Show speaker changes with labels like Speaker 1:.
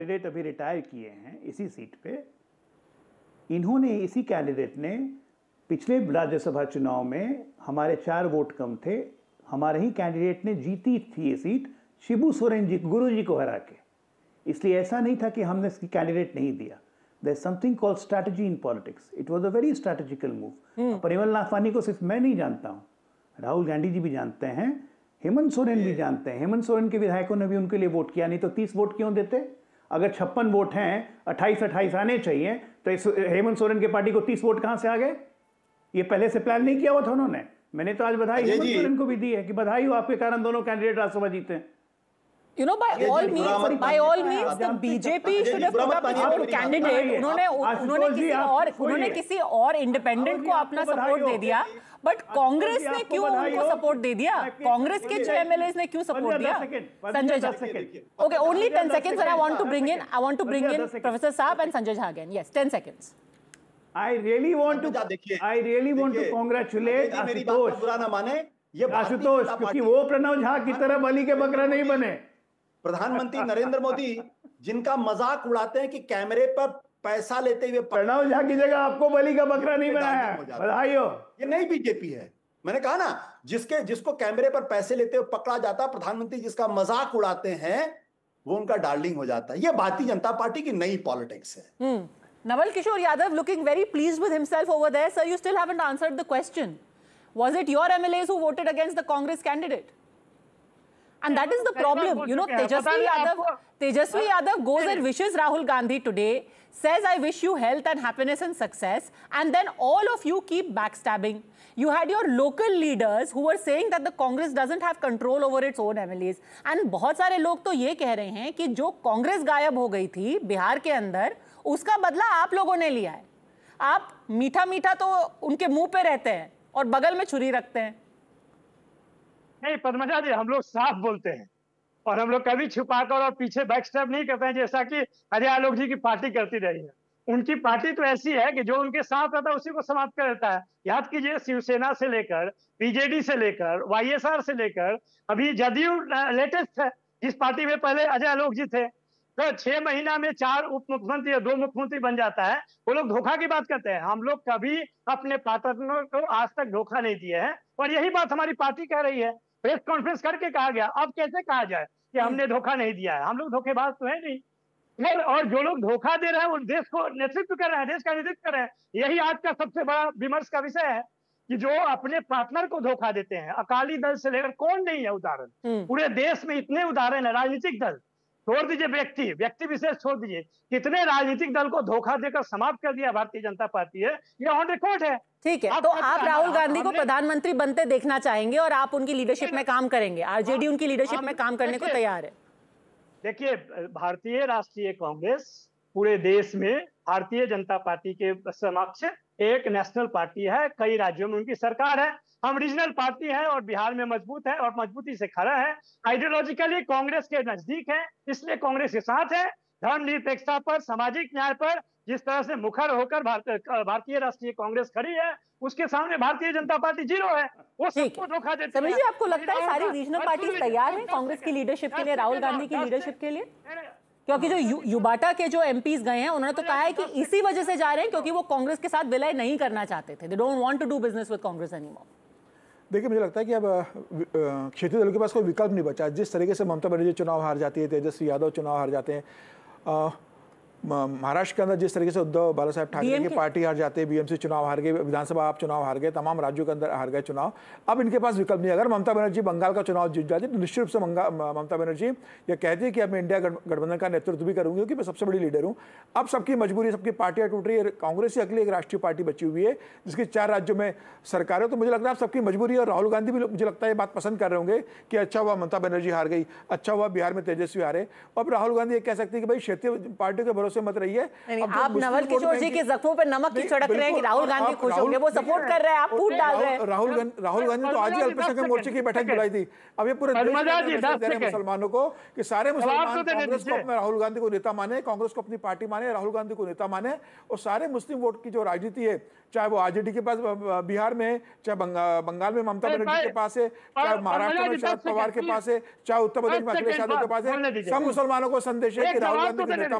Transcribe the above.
Speaker 1: Candidate अभी retire किए हैं इसी सीट पे, इन्होंने, इसी कैंडिडेट ने पिछले राज्यसभा चुनाव में हमारे 4 वोट कम थे, हमारे ही कैंडिडेट ने जीती थी ये सीट शिबू सोरेन जी, गुरु जी को हरा के। इसलिए ऐसा नहीं था कि हमने इसकी कैंडिडेट नहीं दिया। There is something called strategy in politics. It was a very strategical move. Parimal Nathwani को सिर्फ मैं नहीं जानता हूँ, राहुल गांधी जी भी जानते हैं, हेमंत सोरेन भी जानते हैं। हेमंत सोरेन के विधायकों ने भी उनके लिए वोट किया, नहीं तो 30 वोट क्यों देते? अगर 56 वोट हैं, 28 आने चाहिए, तो इस हेमंत सोरेन के पार्टी को 30 वोट कहां से आ गए? ये पहले से प्लान नहीं किया हुआ था उन्होंने। मैंने तो आज बधाई हेमंत सोरेन को भी दी है कि बधाई हो, आपके कारण दोनों कैंडिडेट राज्यसभा जीते हैं।
Speaker 2: You know, by all means, the BJP should have put up its own candidate. उन्होंने किसी और इंडिपेंडेंट को अपना सपोर्ट दे दिया, बट कांग्रेस ने क्यों उनको सपोर्ट दे दिया? कांग्रेस के 6 MLAs ने क्यों सपोर्ट दिया? Sanjay Jha, okay, only 10 seconds, and I want to bring in Professor Saab and Sanjay Jha again. Yes, 10 seconds.
Speaker 1: I really want to congratulate Ashutosh, क्योंकि वो प्रणव झा की तरह बलि के बकरा नहीं बने।
Speaker 3: प्रधानमंत्री नरेंद्र मोदी जिनका मजाक उड़ाते हैं कि कैमरे पर पैसा लेते हुए,
Speaker 1: प्रणव झा की जगह आपको बलि का बकरा नहीं बनाया। बधाई हो।
Speaker 3: ये नई बीजेपी है। मैंने कहा ना, जिसको कैमरे पर पैसे लेते हुए पकड़ा जाता, प्रधानमंत्री जिसका मजाक उड़ाते हैं, वो उनका डार्लिंग हो जाता है। ये भारतीय जनता पार्टी की नई पॉलिटिक्स है।
Speaker 2: Nawal Kishore Yadav looking very pleased with himself over there. Sir, you still haven't answered the question. Was it your MLAs who voted against the Congress candidate? And that is the problem. You know, Tejasvi Yadav goes and wishes Rahul Gandhi today, says, I wish you health and happiness and success, and then all of you keep backstabbing. You had your local leaders who were saying that the Congress doesn't have control over its own MLAs. And बहुत सारे लोग तो ये कह रहे हैं कि जो कांग्रेस गायब हो गई थी बिहार के अंदर, उसका बदला आप लोगों ने लिया है। आप मीठा मीठा तो उनके मुंह पे रहते हैं और बगल में छुरी रखते हैं।
Speaker 4: नहीं पद्मजा जी, हम लोग साफ बोलते हैं और हम लोग कभी छुपाकर और पीछे बैकस्टैप नहीं करते हैं, जैसा कि अजय आलोक जी की पार्टी करती रही है। उनकी पार्टी तो ऐसी है कि जो उनके साथ रहता है उसी को समाप्त कर देता है। याद कीजिए, शिवसेना से लेकर बीजेडी से लेकर वाईएसआर से लेकर अभी जदयू लेटेस्ट है, जिस पार्टी में पहले अजय आलोक जी थे। तो 6 महीना में 4 उप मुख्यमंत्री या 2 मुख्यमंत्री बन जाता है। वो लोग धोखा की बात करते हैं। हम लोग कभी अपने पार्टनर को आज तक धोखा नहीं दिए हैं और यही बात हमारी पार्टी कह रही है। प्रेस कॉन्फ्रेंस करके कहा गया, अब कैसे कहा जाए कि हमने धोखा नहीं दिया है? हम लोग धोखेबाज तो है नहीं। और जो लोग धोखा दे रहे हैं वो देश को नेतृत्व कर रहे हैं, देश का नेतृत्व कर रहे हैं। यही आज का सबसे बड़ा विमर्श का विषय है कि जो अपने पार्टनर को धोखा देते हैं। अकाली दल से लेकर कौन नहीं है उदाहरण? पूरे देश में इतने उदाहरण है। राजनीतिक दल छोड़ दीजिए, व्यक्ति विशेष छोड़ दीजिए, कितने राजनीतिक दल को धोखा देकर समाप्त कर दिया भारतीय जनता पार्टी है। ये ऑन रिकॉर्ड है।
Speaker 2: ठीक है, तो आप राहुल गांधी को प्रधानमंत्री बनते देखना चाहेंगे और आप उनकी लीडरशिप में काम करेंगे। आरजेडी उनकी लीडरशिप में काम करने को तैयार है।
Speaker 4: देखिए, भारतीय राष्ट्रीय कांग्रेस पूरे देश में भारतीय जनता पार्टी के समक्ष एक नेशनल पार्टी है। कई राज्यों में उनकी सरकार है। हम रीजनल पार्टी है और बिहार में मजबूत है और मजबूती से खड़ा है। आइडियोलॉजिकली कांग्रेस के नजदीक है, इसलिए कांग्रेस के साथ है। धर्मनिरपेक्षता पर, सामाजिक न्याय पर जिस तरह से मुखर होकर भारतीय राष्ट्रीय कांग्रेस खड़ी है, उसके सामने भारतीय जनता पार्टी जीरो है। वो सबको धोखा देती है।
Speaker 2: समीर जी, आपको लगता है सारी रीजनल पार्टी तैयार है कांग्रेस की लीडरशिप के लिए, राहुल गांधी की लीडरशिप के लिए? क्योंकि जो युबाटा के जो एमपीज गए हैं उन्होंने तो कहा है कि इसी वजह से जा रहे हैं क्योंकि वो कांग्रेस के साथ विलय नहीं करना चाहते थे। They don't want to do business with Congress anymore.
Speaker 5: देखिए, मुझे लगता है कि अब क्षेत्रीय दलों के पास कोई विकल्प नहीं बचा। जिस तरीके से ममता बनर्जी चुनाव हार जाती है, तेजस्वी यादव चुनाव हार जाते हैं, महाराष्ट्र के अंदर जिस तरीके से उद्धव बाला साहब ठाकरे की पार्टी हार जाते हैं, बीएमसी चुनाव हार गए, विधानसभा आप चुनाव हार गए, तमाम राज्यों के अंदर हार गए चुनाव। अब इनके पास विकल्प नहीं। अगर ममता बनर्जी बंगाल का चुनाव जीत जाती तो निश्चित रूप से ममता बनर्जी ये कहती है कि अब मैं इंडिया गठबंधन का नेतृत्व भी करूंगी क्योंकि मैं सबसे बड़ी लीडर हूँ। अब सबकी मजबूरी, सबकी पार्टियां टूट रही है। कांग्रेस ही अगली एक राष्ट्रीय पार्टी बची हुई है जिसकी 4 राज्यों में सरकार है। तो मुझे लगता है अब सबकी मजबूरी है और राहुल गांधी भी मुझे लगता है ये बात पसंद कर रहे होंगे कि अच्छा हुआ ममता बनर्जी हार गई, अच्छा हुआ बिहार में तेजस्वी हारे। अब राहुल गांधी ये कह सकते हैं कि भाई क्षेत्रीय पार्टियों के भरोसे भरोसे मत रहिए।
Speaker 2: आप नवल किशोर जी के जख्मों पर नमक की छिड़क रहे हैं कि राहुल गांधी खुश होंगे, वो सपोर्ट कर रहे हैं, आप फूट डाल रहे हैं।
Speaker 5: राहुल गांधी तो आज ही अल्पसंख्यक मोर्चे की बैठक बुलाई थी। अब ये पूरे मुसलमानों को कि सारे मुसलमान कांग्रेस को अपना राहुल गांधी को नेता माने, कांग्रेस को अपनी पार्टी माने, राहुल गांधी को नेता माने, और सारे मुस्लिम वोट की जो राजनीति है, चाहे वो आरजेडी के पास बिहार में है, चाहे बंगाल में ममता बनर्जी के पास है, चाहे महाराष्ट्र में शरद पवार के पास है, चाहे उत्तर प्रदेश में अखिलेश यादव के पास है, सब मुसलमानों को संदेश है कि राहुल गांधी को नेता